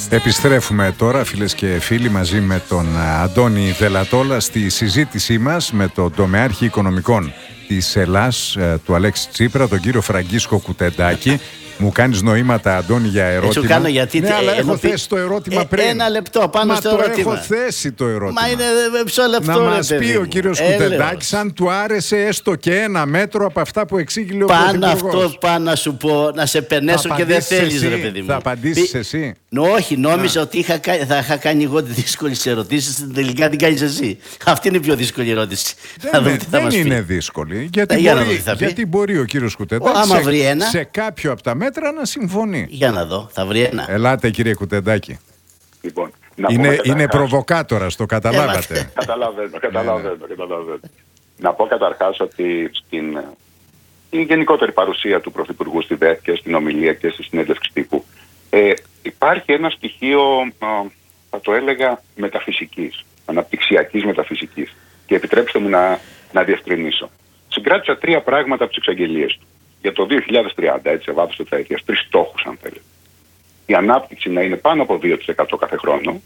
Επιστρέφουμε τώρα, φίλες και φίλοι, μαζί με τον Αντώνη Δελατόλα στη συζήτησή μας με τον τομεάρχη οικονομικών της Ελλάς, του Αλέξη Τσίπρα, τον κύριο Φραγκίσκο Κουτεντάκη. Μου κάνεις νοήματα, Αντώνη, για ερώτημα. Σου κάνω γιατί. Ναι, αλλά έχω θέσει το ερώτημα πριν. Ένα λεπτό πάνω στο ερώτημα. Έχω θέσει το ερώτημα. Μα είναι μισό λεπτό. Να μας πει ο κύριος Κουτεντάκης αν του άρεσε έστω και ένα μέτρο από αυτά που εξήγηλε ο Πάνω Πρωθυπουργός. αυτό πάνω να σου πω, να σε πενέσω και δεν θέλεις, ρε παιδί μου. Θα απαντήσεις εσύ. Όχι, νόμιζα ότι θα είχα κάνει εγώ τη δύσκολη ερωτήσει. Τελικά την κάνεις εσύ. Αυτή είναι η πιο δύσκολη ερώτηση. Δεν είναι δύσκολη. Γιατί μπορεί ο κύριος Κουτεντάκης σε κάποιο από τα μέτρα να συμφωνεί. Για να δω, θα βρει ένα. Ελάτε, κύριε Κουτεντάκη. Λοιπόν, είναι προβοκάτορας, το καταλάβατε. Καταλαβαίνω. Να πω καταρχάς ότι στην γενικότερη παρουσία του Πρωθυπουργού στη ΔΕΘ και στην ομιλία και στη συνέντευξη τύπου υπάρχει ένα στοιχείο, θα το έλεγα, μεταφυσικής, αναπτυξιακής μεταφυσικής. Και επιτρέψτε μου να διευκρινίσω. Συγκράτησα 3 πράγματα από τις εξαγγελίες του. Για το 2030, έτσι, σε βάθος τετραετίας, 3 στόχους, αν θέλετε. Η ανάπτυξη να είναι πάνω από 2% κάθε χρόνο,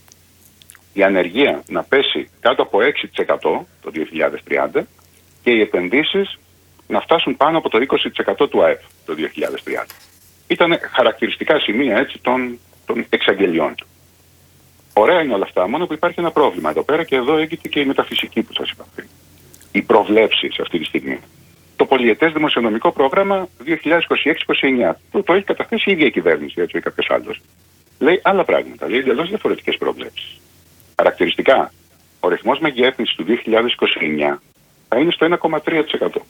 η ανεργία να πέσει κάτω από 6% το 2030 και οι επενδύσεις να φτάσουν πάνω από το 20% του ΑΕΠ το 2030. Ήταν χαρακτηριστικά σημεία, έτσι, των εξαγγελιών του. Ωραία είναι όλα αυτά, μόνο που υπάρχει ένα πρόβλημα εδώ πέρα και εδώ έγκυται και η μεταφυσική που σας είπα πριν. Οι προβλέψεις αυτή τη στιγμή. Το πολυετές δημοσιονομικό πρόγραμμα 2026-2029. Το έχει καταθέσει η ίδια η κυβέρνηση, έτσι, ή κάποιος άλλος. Λέει άλλα πράγματα, λέει εντελώς διαφορετικές προβλέψεις. Χαρακτηριστικά, ο ρυθμός μεγέθυνσης του 2029 θα είναι στο 1,3%.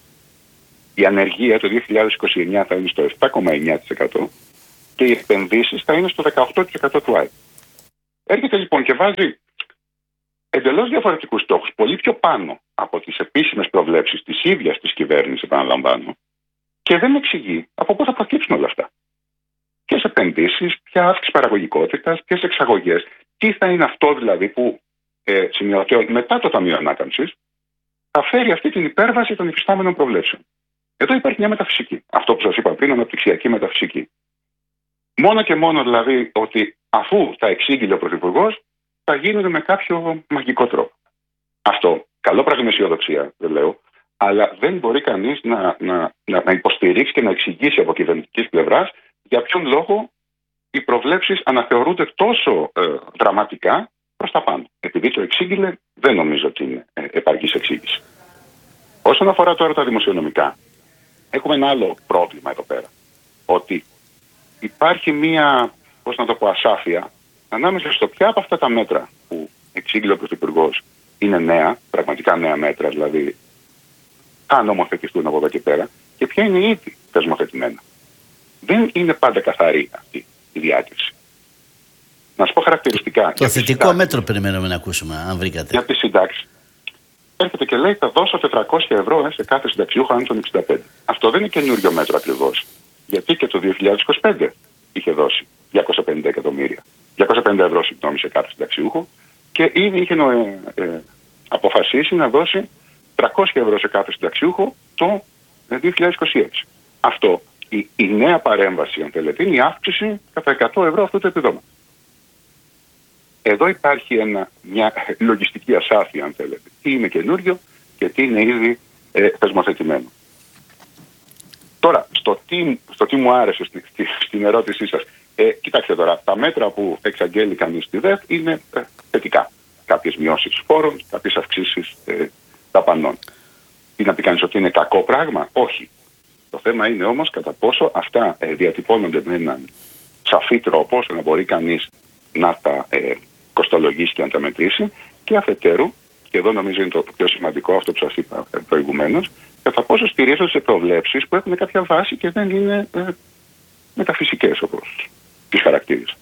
Η ανεργία το 2029 θα είναι στο 7,9% και οι επενδύσεις θα είναι στο 18% του ΑΕΠ. Έρχεται λοιπόν και βάζει εντελώς διαφορετικούς στόχους, πολύ πιο πάνω από τις επίσημες προβλέψεις της ίδιας της κυβέρνησης, επαναλαμβάνω, και δεν εξηγεί από πού θα προκύψουν όλα αυτά. Ποιες επενδύσεις, ποια αύξηση παραγωγικότητας, ποιες εξαγωγές, τι θα είναι αυτό δηλαδή που σημειωτέων μετά το Ταμείο Ανάκαμψης θα φέρει αυτή την υπέρβαση των υφιστάμενων προβλέψεων. Εδώ υπάρχει μια μεταφυσική. Αυτό που σας είπα πριν, αναπτυξιακή μεταφυσική. Μόνο και μόνο δηλαδή ότι αφού τα εξήγηλε ο Πρωθυπουργός, θα γίνονται με κάποιο μαγικό τρόπο. Αυτό, καλό πράγμα είναι αισιοδοξία, δεν λέω, αλλά δεν μπορεί κανείς να υποστηρίξει και να εξηγήσει από κυβερνητικής πλευράς για ποιον λόγο οι προβλέψεις αναθεωρούνται τόσο δραματικά προς τα πάνω. Επειδή το εξήγηλε, δεν νομίζω ότι είναι επαρκής εξήγηση. Όσον αφορά τώρα τα δημοσιονομικά, έχουμε ένα άλλο πρόβλημα εδώ πέρα. Ότι υπάρχει μία, πώς να το πω, ασάφεια ανάμεσα στο ποια από αυτά τα μέτρα που εξήγηλε ο Πρωθυπουργός είναι νέα, πραγματικά νέα μέτρα, δηλαδή θα νομοθετηθούν από εδώ και πέρα, και ποια είναι ήδη θεσμοθετημένα. Δεν είναι πάντα καθαρή αυτή η διάκριση. Να σου πω χαρακτηριστικά. Το θετικό μέτρο περιμένουμε να ακούσουμε, αν βρήκατε. Για τη συντάξη. Έρχεται και λέει: θα δώσω 400 ευρώ σε κάθε συνταξιούχο άνω των 65. Αυτό δεν είναι καινούριο μέτρο ακριβώς. Γιατί και το 2025 είχε δώσει 250 εκατομμύρια. 250 ευρώ, συγγνώμη, σε κάθε συνταξιούχο, και ήδη είχε αποφασίσει να δώσει 300 ευρώ σε κάθε συνταξιούχο το 2026. Αυτό, η νέα παρέμβαση, αν θέλετε, είναι η αύξηση κατά 100 ευρώ αυτού του επιδόματος. Εδώ υπάρχει μια λογιστική ασάφεια, αν θέλετε. Τι είναι καινούριο και τι είναι ήδη θεσμοθετημένο. Τώρα, στο τι μου άρεσε στην ερώτησή σας. Κοιτάξτε τώρα, τα μέτρα που εξαγγέλει κανείς στη ΔΕΘ είναι θετικά. Κάποιες μειώσεις φόρων, κάποιες αυξήσεις δαπανών. Τι να πει κανείς ότι είναι κακό πράγμα? Όχι. Το θέμα είναι όμως κατά πόσο αυτά διατυπώνονται με έναν σαφή τρόπο, ώστε να μπορεί κανείς να τα κοστολογήσει και να τα μετρήσει, και αφετέρου, και εδώ νομίζω είναι το πιο σημαντικό αυτό που σας είπα προηγουμένως, κατά πόσο στηρίζονται σε προβλέψεις που έχουν κάποια βάση και δεν είναι μεταφυσικές όπως τις χαρακτήριζα.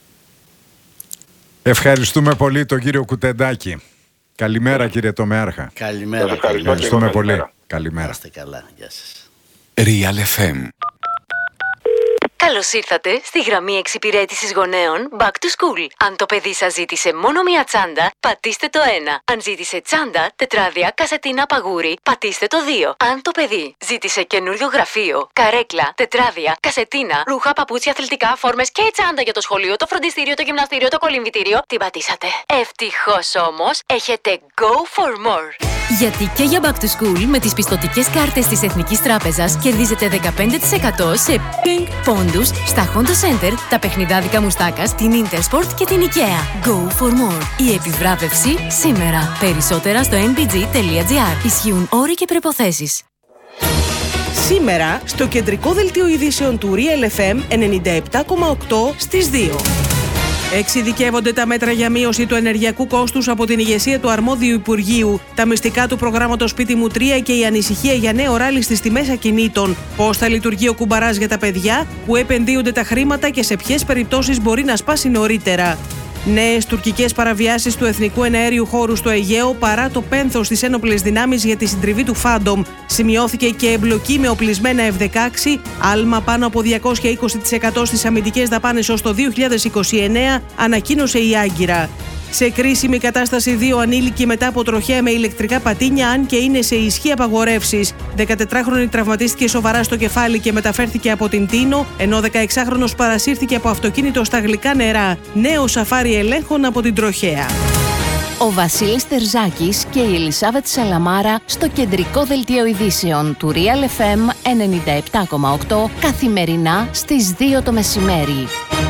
Ευχαριστούμε πολύ τον κύριο Κουτεντάκη. Καλημέρα, κύριε Τομεάρχα. Καλημέρα. Ευχαριστούμε πολύ. Καλημέρα. Είστε καλά. Γεια σας. Real FM. Καλώς ήρθατε στη γραμμή εξυπηρέτησης γονέων Back to School. Αν το παιδί σας ζήτησε μόνο μία τσάντα, πατήστε το 1. Αν ζήτησε τσάντα, τετράδια, κασετίνα, παγούρι, πατήστε το 2. Αν το παιδί ζήτησε καινούριο γραφείο, καρέκλα, τετράδια, κασετίνα, ρούχα, παπούτσια, αθλητικά, φόρμες και τσάντα για το σχολείο, το φροντιστήριο, το γυμναστήριο, το κολυμβητήριο, την πατήσατε. Ευτυχώς όμως, έχετε Go for More. Γιατί και για Back to School με τις πιστωτικές κάρτες της Εθνικής Τράπεζας κερδίζετε 15% σε ping πόντους στα Honda Center, τα παιχνιδάδικα Μουστάκας, την Intersport και την IKEA. Go for more. Η επιβράβευση σήμερα. Περισσότερα στο nbg.gr. Ισχύουν όροι και προϋποθέσεις. Σήμερα στο κεντρικό δελτίο ειδήσεων του Real FM 97,8 στις 2. Εξειδικεύονται τα μέτρα για μείωση του ενεργειακού κόστους από την ηγεσία του αρμόδιου Υπουργείου, τα μυστικά του προγράμματος Σπίτι μου 3 και η ανησυχία για νέο ράλι στις τιμές ακινήτων. Πώς θα λειτουργεί ο κουμπαράς για τα παιδιά, που επενδύονται τα χρήματα και σε ποιες περιπτώσεις μπορεί να σπάσει νωρίτερα. Νέες τουρκικές παραβιάσεις του εθνικού εναέριου χώρου στο Αιγαίο παρά το πένθος στις ένοπλες δυνάμεις για τη συντριβή του Φάντομ. Σημειώθηκε και εμπλοκή με οπλισμένα F-16, άλμα πάνω από 220% στις αμυντικές δαπάνες ως το 2029, ανακοίνωσε η Άγκυρα. Σε κρίσιμη κατάσταση 2 ανήλικοι μετά από τροχαία με ηλεκτρικά πατίνια, αν και είναι σε ισχύ απαγορεύσεις. 14χρονη τραυματίστηκε σοβαρά στο κεφάλι και μεταφέρθηκε από την Τίνο, ενώ 16χρονος παρασύρθηκε από αυτοκίνητο στα γλυκά νερά. Νέο σαφάρι ελέγχων από την τροχαία. Ο Βασίλης Τερζάκης και η Ελισάβετ Σαλαμάρα στο κεντρικό δελτίο ειδήσεων του Real FM 97,8 καθημερινά στις 2 το μεσημέρι.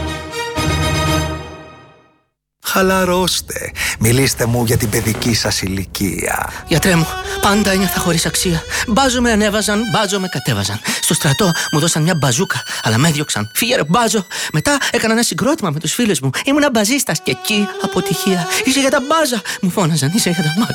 Χαλαρώστε. Μιλήστε μου για την παιδική σας ηλικία. Γιατρέ μου, πάντα ένιωθα χωρίς αξία. Μπάζο με ανέβαζαν, μπάζο με κατέβαζαν. Στο στρατό μου δώσαν μια μπαζούκα, αλλά με έδιωξαν. Φύγε ρε μπάζο. Μετά έκανα ένα συγκρότημα με τους φίλους μου. Ήμουνα μπαζίστας και εκεί αποτυχία. Είσαι για τα μπάζα. Μου φώναζαν, είσαι για τα μάτια.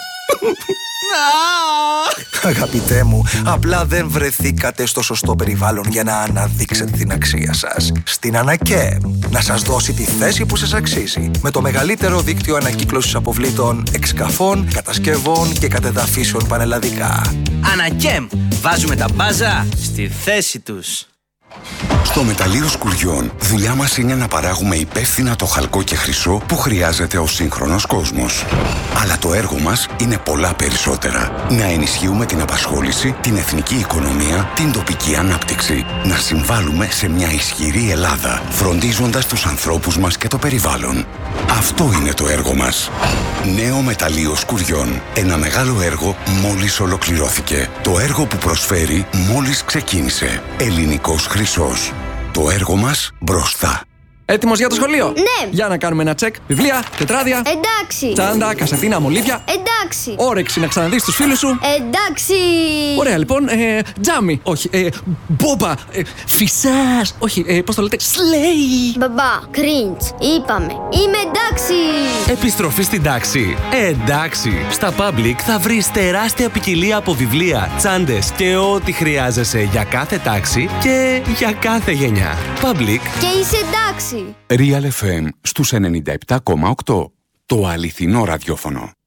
Αγαπητέ μου, απλά δεν βρεθήκατε στο σωστό περιβάλλον για να αναδείξετε την αξία σας. Στην ΑΝΑΚΕΜ να σας δώσει τη θέση που σας αξίζει. Με το μεγαλύτερο δίκτυο ανακύκλωσης αποβλήτων, εξκαφών, κατασκευών και κατεδαφίσεων πανελλαδικά. ΑΝΑΚΕΜ, βάζουμε τα μπάζα στη θέση τους. Στο Μεταλλείο Σκουριών, δουλειά μας είναι να παράγουμε υπεύθυνα το χαλκό και χρυσό που χρειάζεται ο σύγχρονος κόσμος. Αλλά το έργο μας είναι πολλά περισσότερα. Να ενισχύουμε την απασχόληση, την εθνική οικονομία, την τοπική ανάπτυξη. Να συμβάλλουμε σε μια ισχυρή Ελλάδα, φροντίζοντας τους ανθρώπους μας και το περιβάλλον. Αυτό είναι το έργο μας. Νέο Μεταλλείο Σκουριών. Ένα μεγάλο έργο μόλις ολοκληρώθηκε. Το έργο που προσφέρει μόλις ξεκίνησε. Ελληνικός χρυσός. Το έργο μας μπροστά. Έτοιμος για το σχολείο? Ναι. Για να κάνουμε ένα τσεκ. Βιβλία, τετράδια. Εντάξει. Τσάντα, κασετίνα, μολύβια. Εντάξει. Όρεξη να ξαναδείς τους φίλους σου. Εντάξει. Ωραία, λοιπόν. Τζάμι. Όχι. Μπόμπα. Φυσάς. Όχι. Πώς το λέτε? Σλέι. Μπαμπά, cringe. Είπαμε. Είμαι εντάξει. Επιστροφή στην τάξη. Εντάξει. Στα Public θα βρεις τεράστια ποικιλία από βιβλία, τσάντες και ό,τι χρειάζεσαι για κάθε τάξη και για κάθε γενιά. Public. Και είσαι εντάξει. Real FM στους 97,8. Το αληθινό ραδιόφωνο.